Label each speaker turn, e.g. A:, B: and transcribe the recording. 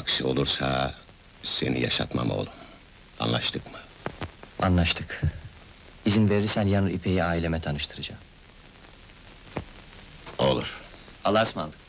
A: Aksi olursa seni yaşatmam oğlum. Anlaştık mı?
B: Anlaştık. İzin verirsen yarın İpek'i aileme tanıştıracağım.
A: Olur.
B: Allah'a ısmarladık.